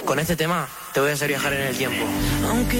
Con este tema te voy a hacer viajar en el tiempo.